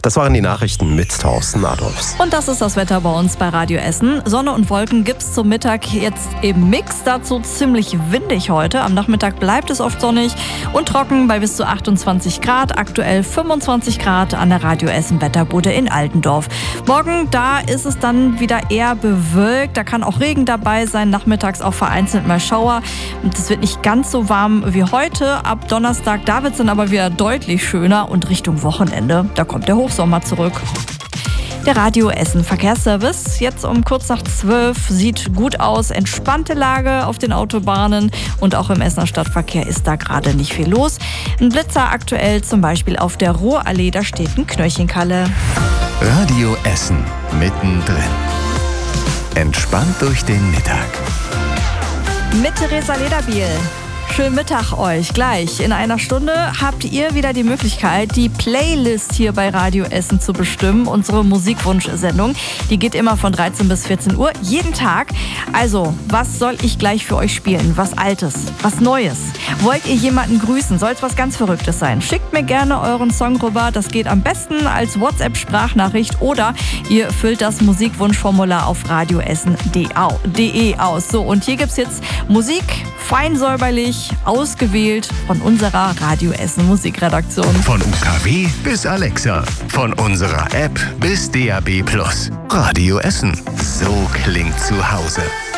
Das waren die Nachrichten mit Thorsten Adolfs. Und das ist das Wetter bei uns bei Radio Essen. Sonne und Wolken gibt's zum Mittag jetzt im Mix. Dazu ziemlich windig heute. Am Nachmittag bleibt es oft sonnig und trocken bei bis zu 28 Grad. Aktuell 25 Grad an der Radio Essen Wetterbude in Altendorf. Morgen, da ist es dann wieder eher bewölkt. Da kann auch Regen dabei sein. Nachmittags auch vereinzelt mal Schauer. Und es wird nicht ganz so warm wie heute. Ab Donnerstag, da wird es dann aber wieder deutlich schöner. Und Richtung Wochenende, da kommt der Hochsommer zurück. Der Radio Essen Verkehrsservice, jetzt um kurz nach 12, sieht gut aus. Entspannte Lage auf den Autobahnen und auch im Essener Stadtverkehr ist da gerade nicht viel los. Ein Blitzer aktuell zum Beispiel auf der Ruhrallee, da steht ein Knöllchenkalle. Radio Essen, mittendrin. Entspannt durch den Mittag. Mit Theresa Lederbiel. Schönen Mittag euch. Gleich in einer Stunde habt ihr wieder die Möglichkeit, die Playlist hier bei Radio Essen zu bestimmen. Unsere Musikwunschsendung, die geht immer von 13 bis 14 Uhr, jeden Tag. Also, was soll ich gleich für euch spielen? Was Altes, was Neues? Wollt ihr jemanden grüßen? Soll es was ganz Verrücktes sein? Schickt mir gerne euren Song rüber. Das geht am besten als WhatsApp-Sprachnachricht oder ihr füllt das Musikwunschformular auf radioessen.de aus. So, und hier gibt's jetzt Musik, fein säuberlich, ausgewählt von unserer Radio Essen Musikredaktion. Von UKW bis Alexa, von unserer App bis DAB+. Radio Essen, so klingt zu Hause.